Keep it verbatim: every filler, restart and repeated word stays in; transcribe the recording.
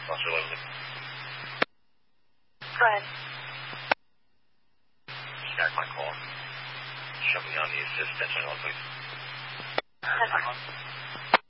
Foster eleven. Go ahead. Stack my call. Shove me on the assist. That's my please. That's